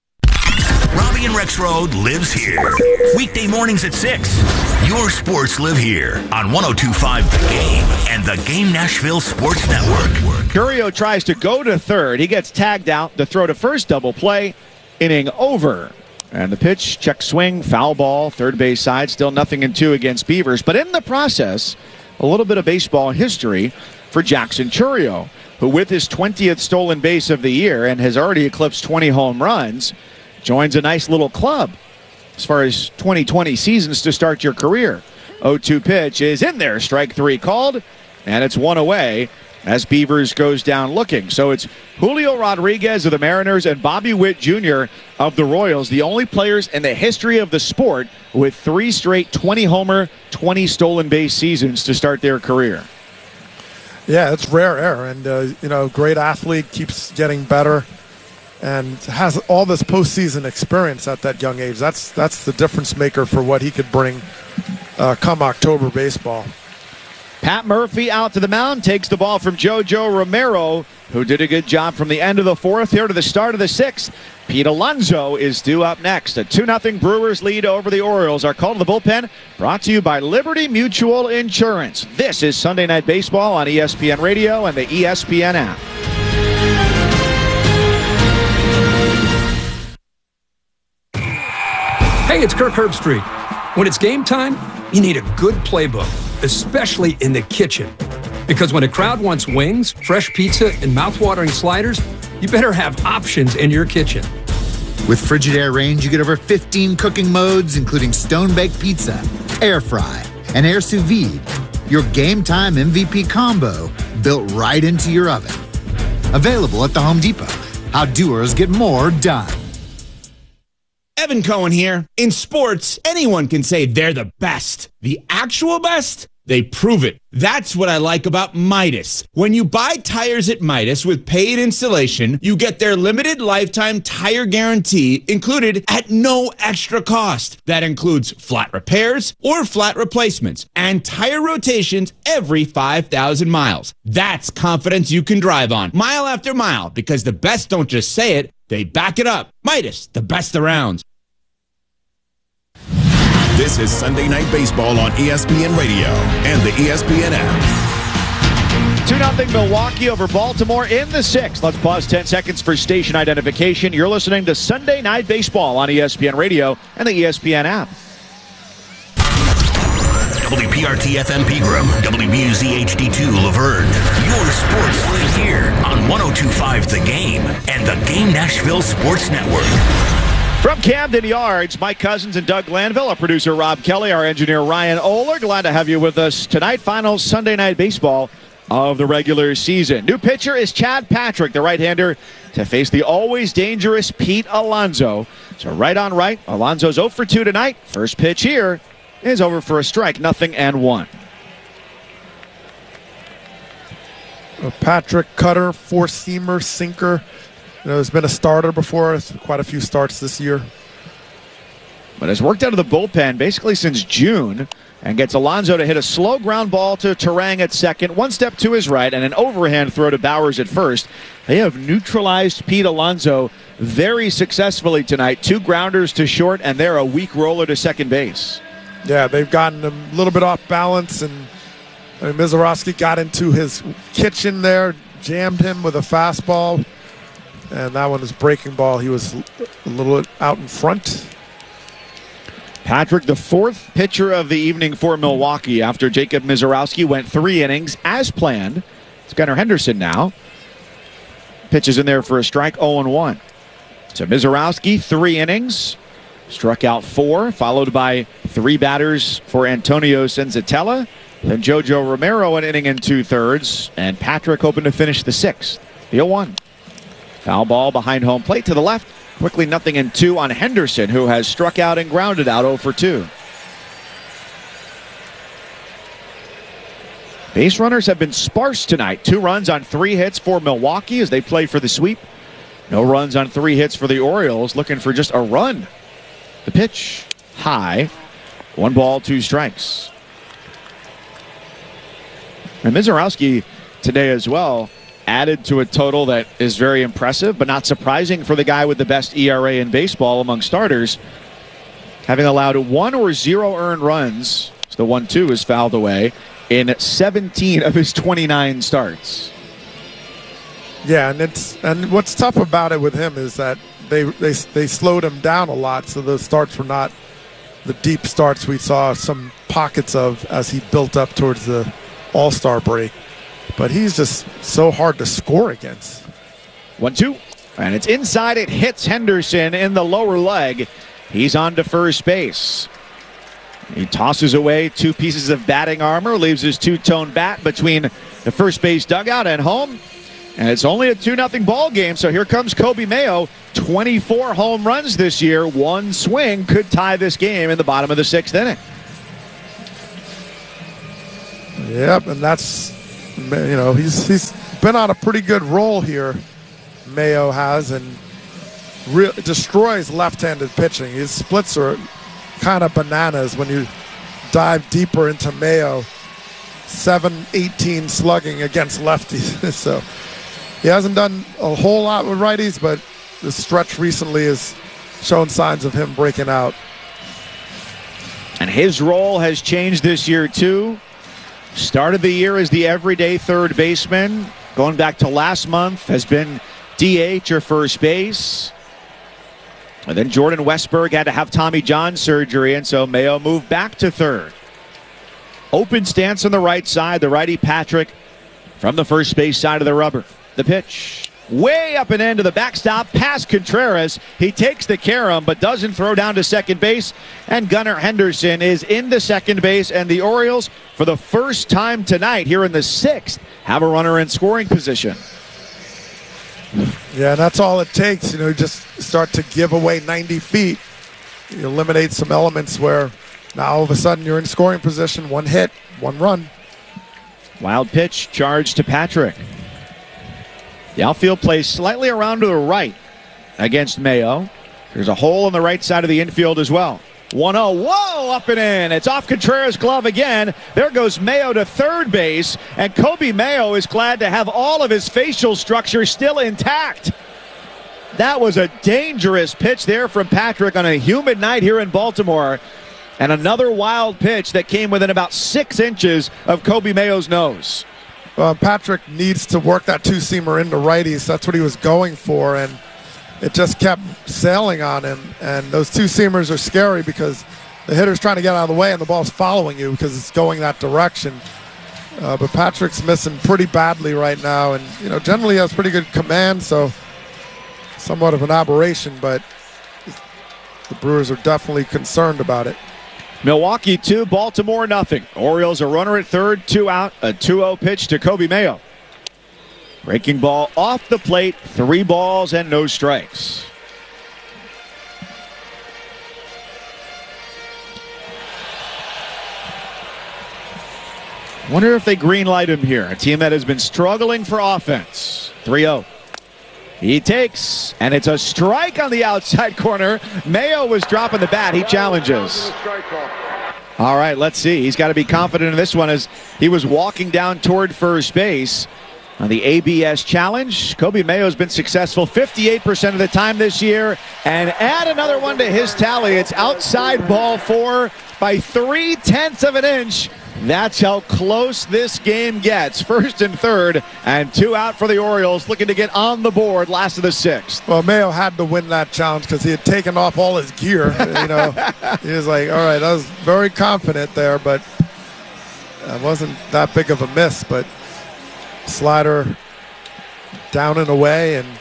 Robbie and Rex Road lives here. Weekday mornings at six. Your sports live here on ten twenty-five The Game and the Game Nashville Sports Network. Chourio tries to go to third. He gets tagged out. The throw to first, double play. Inning over. And the pitch, check swing, foul ball, third base side. Still nothing in two against Beavers. But in the process, a little bit of baseball history for Jackson Chourio, who with his twentieth stolen base of the year and has already eclipsed twenty home runs, joins a nice little club as far as twenty twenty seasons to start your career. oh two pitch is in there. Strike three called, and it's one away. as Beavers goes down looking. So it's Julio Rodriguez of the Mariners and Bobby Witt Junior of the Royals, the only players in the history of the sport with three straight twenty-homer, twenty stolen base seasons to start their career. Yeah, it's rare air, and, uh, you know, great athlete, keeps getting better, and has all this postseason experience at that young age. That's that's the difference maker for what he could bring uh, come October baseball. Pat Murphy out to the mound, takes the ball from JoJo Romero, who did a good job from the end of the fourth here to the start of the sixth. Pete Alonso is due up next. A two nothing Brewers lead over the Orioles. Our call to the bullpen brought to you by Liberty Mutual Insurance. This is Sunday Night Baseball on E S P N Radio and the E S P N app. Hey, it's Kirk Herbstreit. When it's game time, you need a good playbook, especially in the kitchen. Because when a crowd wants wings, fresh pizza, and mouthwatering sliders, you better have options in your kitchen. With Frigidaire Range, you get over fifteen cooking modes, including stone-baked pizza, air fry, and air sous vide. Your game time M V P combo built right into your oven. Available at the Home Depot. How doers get more done. Evan Cohen here. In sports, anyone can say they're the best. The actual best? They prove it. That's what I like about Midas. When you buy tires at Midas with paid installation, you get their limited lifetime tire guarantee included at no extra cost. That includes flat repairs or flat replacements and tire rotations every five thousand miles. That's confidence you can drive on mile after mile, because the best don't just say it, they back it up. Midas, the best around. This is Sunday Night Baseball on E S P N Radio and the E S P N app. two nothing Milwaukee over Baltimore in the sixth. Let's pause ten seconds for station identification. You're listening to Sunday Night Baseball on E S P N Radio and the E S P N app. W P R T F M Pegram, W B U Z H D two Laverne. Your sports league here on one oh two point five The Game and the Game Nashville Sports Network. From Camden Yards, Mike Cousins and Doug Glanville, our producer Rob Kelly, our engineer Ryan Oler. Glad to have you with us tonight. Final Sunday Night Baseball of the regular season. New pitcher is Chad Patrick, the right-hander, to face the always dangerous Pete Alonso. So right on right, Alonso's oh for two tonight. First pitch here is over for a strike, nothing and one. Patrick, cutter, four-seamer, sinker. You know, he's been a starter before, quite a few starts this year. But has worked out of the bullpen basically since June and gets Alonso to hit a slow ground ball to Terang at second, one step to his right, and an overhand throw to Bowers at first. They have neutralized Pete Alonso very successfully tonight. Two grounders to short, and they're a weak roller to second base. Yeah, they've gotten him a little bit off balance, and I mean, Mizorowski got into his kitchen there, jammed him with a fastball. And that one is breaking ball. He was a little out in front. Patrick, the fourth pitcher of the evening for Milwaukee after Jacob Mizorowski went three innings as planned. It's Gunnar Henderson now. Pitches in there for a strike, oh and one. So Mizorowski, three innings. Struck out four, followed by three batters for Antonio Senzatella. Then JoJo Romero an inning and two-thirds. And Patrick hoping to finish the sixth. The oh one. Foul ball behind home plate to the left. Quickly nothing and two on Henderson, who has struck out and grounded out oh for two. Base runners have been sparse tonight. Two runs on three hits for Milwaukee as they play for the sweep. No runs on three hits for the Orioles, looking for just a run. The pitch high. One ball, two strikes. And Mizorowski today as well added to a total that is very impressive, but not surprising for the guy with the best E R A in baseball among starters, having allowed one or zero earned runs. So the one two is fouled away in seventeen of his twenty-nine starts. Yeah, and it's and what's tough about it with him is that they they they slowed him down a lot, so the starts were not the deep starts we saw some pockets of as he built up towards the All-Star break. But he's just so hard to score against. one two. And it's inside. It hits Henderson in the lower leg. He's on to first base. He tosses away two pieces of batting armor, leaves his two-tone bat between the first base dugout and home. And it's only a two nothing ball game, so here comes Coby Mayo. twenty-four home runs this year. One swing could tie this game in the bottom of the sixth inning. Yep, and that's, you know, he's he's been on a pretty good roll here, Mayo has, and re- destroys left-handed pitching. His splits are kind of bananas when you dive deeper into Mayo. seven eighteen slugging against lefties. So he hasn't done a whole lot with righties, but the stretch recently has shown signs of him breaking out. And his role has changed this year, too. Started the year as the everyday third baseman. Going back to last month, has been D H or first base. And then Jordan Westberg had to have Tommy John surgery, and so Mayo moved back to third. Open stance on the right side. The righty Patrick from the first base side of the rubber. The pitch. Way up and into the backstop, past Contreras. He takes the carom, but doesn't throw down to second base. And Gunnar Henderson is into second base, and the Orioles, for the first time tonight, here in the sixth, have a runner in scoring position. Yeah, that's all it takes. You know, you just start to give away ninety feet. You eliminate some elements where now all of a sudden you're in scoring position. One hit, one run. Wild pitch, charge to Patrick. The outfield plays slightly around to the right against Mayo. There's a hole on the right side of the infield as well. one oh, whoa, up and in. It's off Contreras' glove again. There goes Mayo to third base, and Coby Mayo is glad to have all of his facial structure still intact. That was a dangerous pitch there from Patrick on a humid night here in Baltimore. And another wild pitch that came within about six inches of Coby Mayo's nose. Uh, Patrick needs to work that two-seamer into righties. That's what he was going for, and it just kept sailing on him. And those two-seamers are scary because the hitter's trying to get out of the way and the ball's following you because it's going that direction. Uh, but Patrick's missing pretty badly right now, and you know generally he has pretty good command, so somewhat of an aberration, but the Brewers are definitely concerned about it. Milwaukee two, Baltimore nothing. Orioles a runner at third, two out, a two oh pitch to Coby Mayo. Breaking ball off the plate, three balls and no strikes. Wonder if they green light him here. A team that has been struggling for offense. three oh. He takes, and it's a strike on the outside corner. Mayo was dropping the bat. He challenges. All right, let's see. He's got to be confident in this one as he was walking down toward first base on the A B S challenge. Coby Mayo has been successful fifty-eight percent of the time this year. And add another one to his tally. It's outside ball four by three-tenths of an inch. That's how close this game gets. First and third, and two out for the Orioles, looking to get on the board last of the sixth. Well, Mayo had to win that challenge because he had taken off all his gear. You know, he was like, all right, I was very confident there, but it wasn't that big of a miss. But slider down and away, and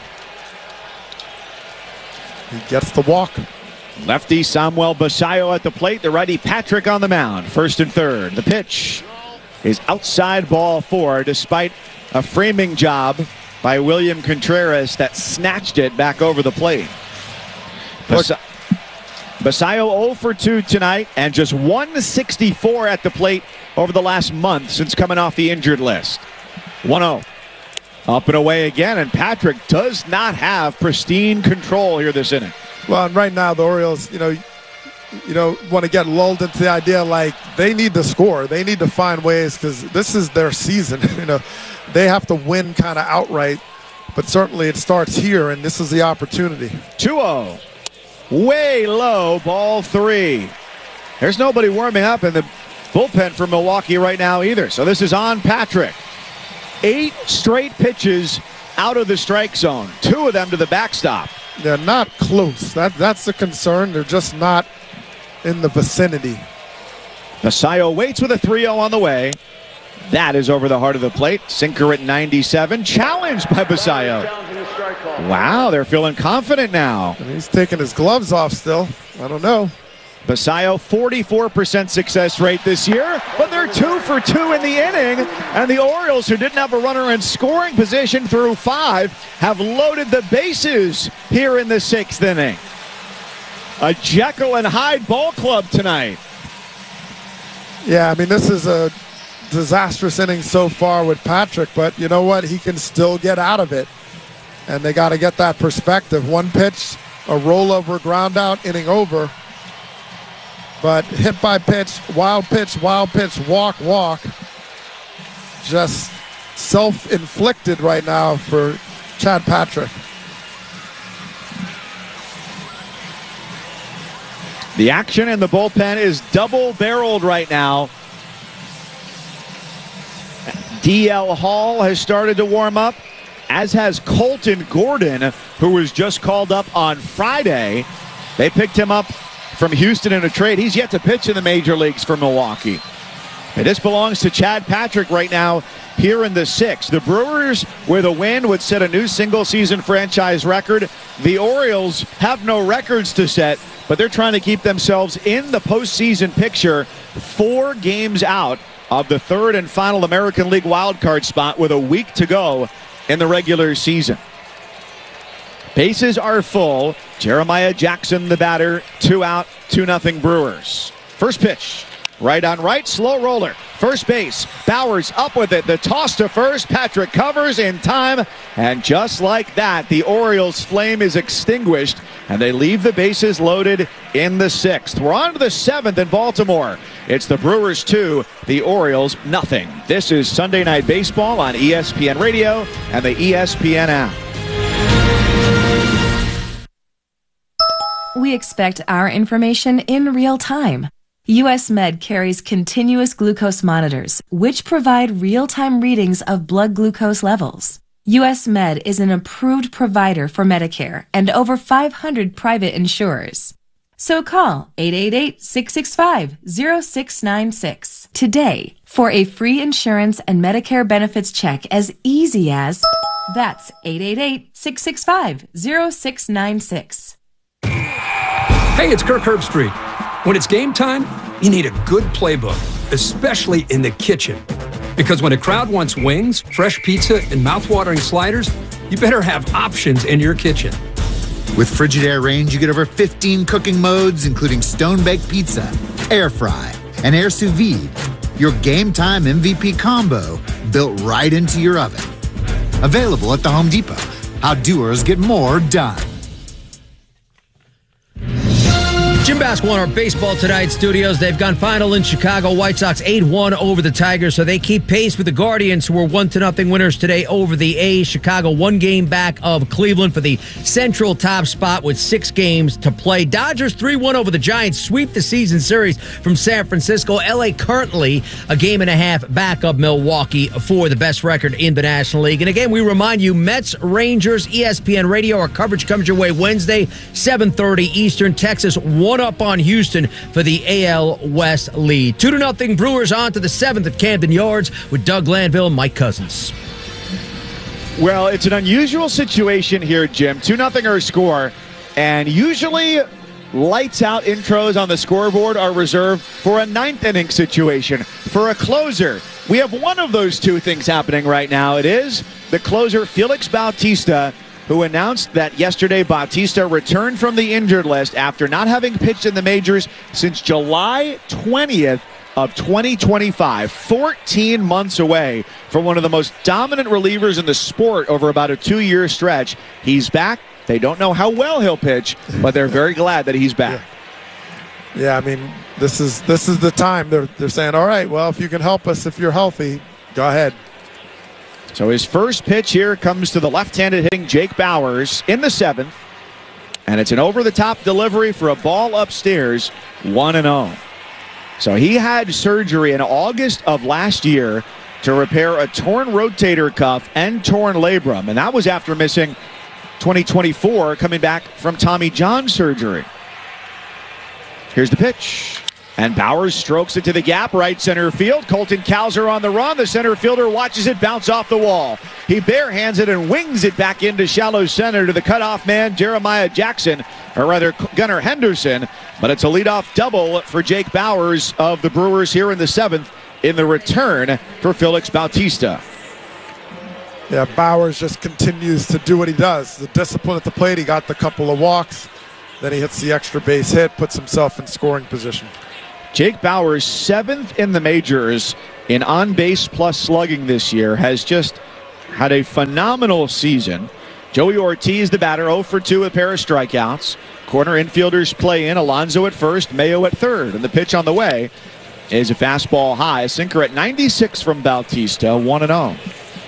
he gets the walk. Lefty Samuel Basayo at the plate. The righty Patrick on the mound. First and third. The pitch is outside ball four, despite a framing job by William Contreras that snatched it back over the plate. Bas- Basayo oh for two tonight and just one sixty-four at the plate over the last month since coming off the injured list. one oh. Up and away again, and Patrick does not have pristine control here this inning. Well, and right now the Orioles, you know, you don't want to get lulled into the idea like they need to score. They need to find ways because this is their season. You know, they have to win kind of outright, but certainly it starts here, and this is the opportunity. two oh. Way low, ball three. There's nobody warming up in the bullpen for Milwaukee right now either. So this is on Patrick. Eight straight pitches out of the strike zone. Two of them to the backstop. They're not close. That, that's the concern. They're just not in the vicinity. Basayo waits with a three oh on the way. That is over the heart of the plate. Sinker at ninety-seven. Challenged by Basayo. Wow, they're feeling confident now. And he's taking his gloves off still. I don't know. Basayo, forty-four percent success rate this year, but they're two for two in the inning. And the Orioles, who didn't have a runner in scoring position through five, have loaded the bases here in the sixth inning. A Jekyll and Hyde ball club tonight. Yeah, I mean, this is a disastrous inning so far with Patrick, but you know what? He can still get out of it. And they got to get that perspective. One pitch, a rollover, ground out, inning over. But hit by pitch, wild pitch, wild pitch, walk, walk. Just self-inflicted right now for Chad Patrick. The action in the bullpen is double-barreled right now. D L Hall has started to warm up, as has Colton Gordon, who was just called up on Friday. They picked him up from Houston in a trade. He's yet to pitch in the major leagues for Milwaukee. And this belongs to Chad Patrick right now here in the sixth. The Brewers, with a win, would set a new single-season franchise record. The Orioles have no records to set, but they're trying to keep themselves in the postseason picture, four games out of the third and final American League wildcard spot with a week to go in the regular season. Bases are full. Jeremiah Jackson, the batter, two out, two nothing Brewers. First pitch, right on right, slow roller. First base, Bowers up with it. The toss to first, Patrick covers in time. And just like that, the Orioles' flame is extinguished, and they leave the bases loaded in the sixth. We're on to the seventh in Baltimore. It's the Brewers two, the Orioles nothing. This is Sunday Night Baseball on E S P N Radio and the E S P N app. We expect our information in real time. U S Med carries continuous glucose monitors, which provide real-time readings of blood glucose levels. U S Med is an approved provider for Medicare and over five hundred private insurers. So call eight eight eight, six six five, zero six nine six today for a free insurance and Medicare benefits check as easy as that's eight eight eight, six six five, zero six nine six. Hey, it's Kirk Herbstreit. When it's game time, you need a good playbook, especially in the kitchen. Because when a crowd wants wings, fresh pizza, and mouth-watering sliders, you better have options in your kitchen. With Frigidaire Range, you get over fifteen cooking modes, including stone-baked pizza, air fry, and air sous vide. Your game time M V P combo built right into your oven. Available at the Home Depot. How doers get more done. Jim Basketball in our Baseball Tonight studios. They've gone final in Chicago. White Sox eight one over the Tigers, so they keep pace with the Guardians, who were one to nothing winners today over the A's. Chicago one game back of Cleveland for the central top spot with six games to play. Dodgers three one over the Giants, sweep the season series from San Francisco. L A currently a game and a half back of Milwaukee for the best record in the National League. And again, we remind you, Mets, Rangers, E S P N Radio. Our coverage comes your way Wednesday, seven thirty Eastern. Texas one up on Houston for the A L West lead. Two to nothing Brewers on to the seventh at Camden Yards with Doug Glanville and Mike Cousins. Well, it's an unusual situation here, Jim. two nothing our score, and usually lights out intros on the scoreboard are reserved for a ninth inning situation, for a closer. We have one of those two things happening right now. It is the closer, Felix Bautista, who announced that yesterday Bautista returned from the injured list after not having pitched in the majors since July twentieth of twenty twenty-five, fourteen months away from one of the most dominant relievers in the sport over about a two-year stretch. He's back. They don't know how well he'll pitch, but they're very glad that he's back. Yeah, yeah I mean, this is this is the time. They're, they're saying, all right, well, if you can help us, if you're healthy, go ahead. So his first pitch here comes to the left-handed hitting Jake Bowers in the seventh. And it's an over-the-top delivery for a ball upstairs, one and oh. So he had surgery in August of last year to repair a torn rotator cuff and torn labrum. And that was after missing twenty twenty-four, coming back from Tommy John surgery. Here's the pitch. And Bowers strokes it to the gap, right center field. Colton Cowser on the run. The center fielder watches it bounce off the wall. He barehands it and wings it back into shallow center to the cutoff man, Jeremiah Jackson, or rather Gunnar Henderson. But it's a leadoff double for Jake Bowers of the Brewers here in the seventh in the return for Felix Bautista. Yeah, Bowers just continues to do what he does. The discipline at the plate. He got the couple of walks. Then he hits the extra base hit, puts himself in scoring position. Jake Bowers, seventh in the majors in on-base plus slugging this year, has just had a phenomenal season. Joey Ortiz, the batter, oh for two, a pair of strikeouts. Corner infielders play in. Alonso at first, Mayo at third. And the pitch on the way is a fastball high. A sinker at ninety-six from Bautista, one and oh.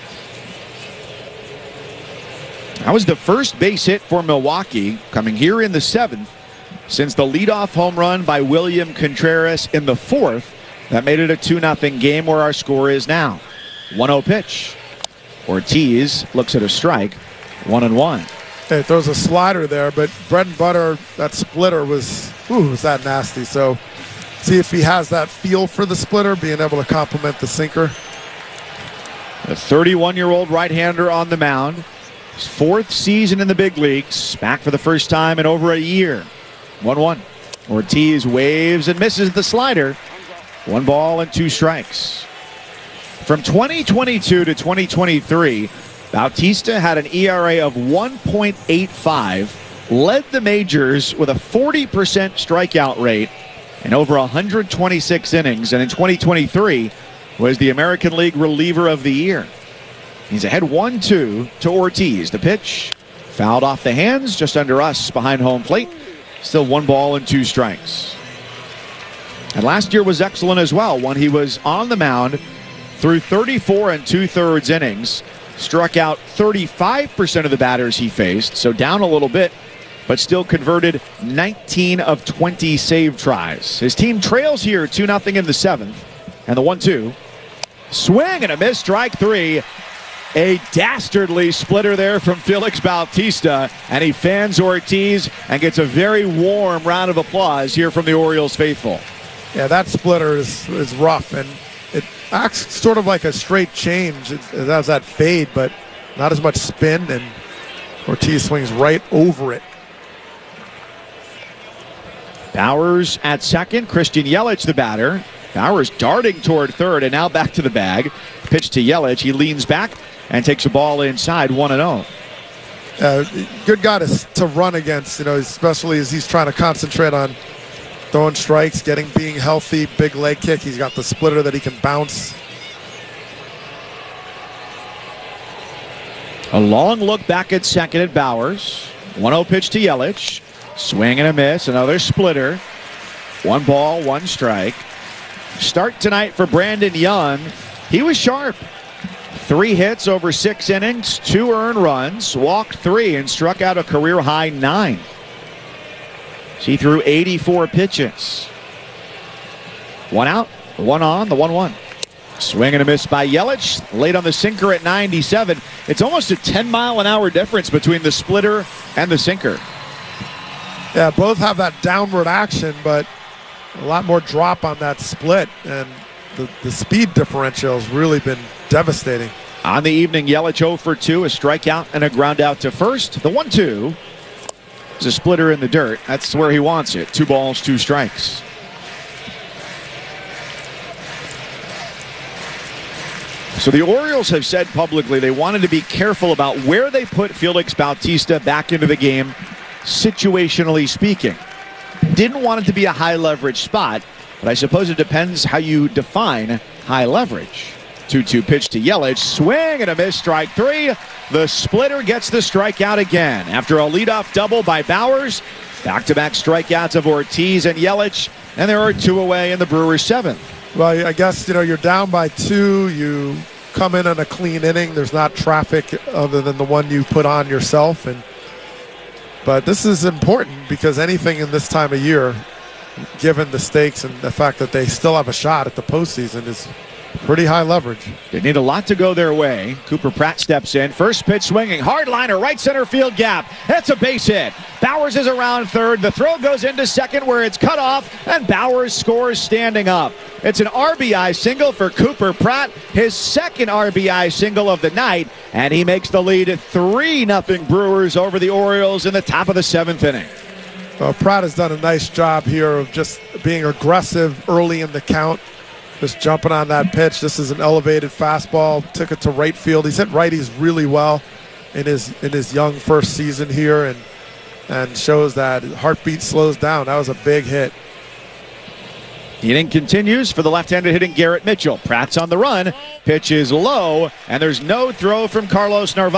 That was the first base hit for Milwaukee, coming here in the seventh, since the leadoff home run by William Contreras in the fourth. That made it a two nothing game where our score is now. one oh pitch. Ortiz looks at a strike, one and one. Hey, throws a slider there, but bread and butter, that splitter was, ooh, was that nasty. So see if he has that feel for the splitter, being able to complement the sinker. The thirty-one-year-old right-hander on the mound. His fourth season in the big leagues, back for the first time in over a year. one one. Ortiz waves and misses the slider. One ball and two strikes. From twenty twenty-two to twenty twenty-three, Bautista had an E R A of one point eight five, led the majors with a forty percent strikeout rate and over one hundred twenty-six innings, and in twenty twenty-three was the American League reliever of the year. He's ahead one two to Ortiz. The pitch fouled off the hands just under us behind home plate. Still one ball and two strikes. And last year was excellent as well when he was on the mound through thirty-four and two-thirds innings. Struck out thirty-five percent of the batters he faced, so down a little bit, but still converted nineteen of twenty save tries. His team trails here two nothing in the seventh. And the one two. Swing and a miss, strike three. A dastardly splitter there from Felix Bautista, and he fans Ortiz and gets a very warm round of applause here from the Orioles faithful. Yeah, that splitter is, is rough, and it acts sort of like a straight change. It, it has that fade, but not as much spin, and Ortiz swings right over it. Bowers at second, Christian Yelich the batter. Bowers darting toward third, and now back to the bag. Pitch to Yelich, he leans back and takes a ball inside, one and oh. Uh, good guy to, to run against, you know, especially as he's trying to concentrate on throwing strikes, getting, being healthy, big leg kick. He's got the splitter that he can bounce. A long look back at second at Bowers. one oh pitch to Yelich. Swing and a miss, another splitter. One ball, one strike. Start tonight for Brandon Young. He was sharp. Three hits over six innings, two earned runs, walked three, and struck out a career-high nine. He threw eighty-four pitches. One out, one on, the one one. Swing and a miss by Yelich. Late on the sinker at ninety-seven. It's almost a ten mile an hour difference between the splitter and the sinker. Yeah, both have that downward action, but a lot more drop on that split, and the, the speed differential has really been devastating. On the evening, Yelich oh for two, a strikeout and a ground out to first. The one two is a splitter in the dirt. That's where he wants it. Two balls, two strikes. So the Orioles have said publicly they wanted to be careful about where they put Felix Bautista back into the game, situationally speaking. Didn't want it to be a high leverage spot, but I suppose it depends how you define high leverage. two two pitch to Yelich. Swing and a miss, strike three. The splitter gets the strikeout again. After a leadoff double by Bowers, back-to-back strikeouts of Ortiz and Yelich, and there are two away in the Brewers' seventh. Well, I guess, you know, you're down by two. You come in on a clean inning. There's not traffic other than the one you put on yourself. And But this is important because anything in this time of year, given the stakes and the fact that they still have a shot at the postseason, is Pretty high leverage. They need a lot to go their way. Cooper Pratt steps in. First pitch swinging. Hard liner, right center field gap. That's a base hit. Bowers is around third. The throw goes into second where it's cut off, and Bowers scores standing up. It's an R B I single for Cooper Pratt, his second R B I single of the night, and he makes the lead three nothing Brewers over the Orioles in the top of the seventh inning. Well, Pratt has done a nice job here of just being aggressive early in the count. Just jumping on that pitch. This is an elevated fastball. Took it to right field. He's hit righties really well in his in his young first season here, and and shows that heartbeat slows down. That was a big hit. The inning continues for the left-handed hitting Garrett Mitchell. Pratt's on the run. Pitch is low, and there's no throw from Carlos Narvaez.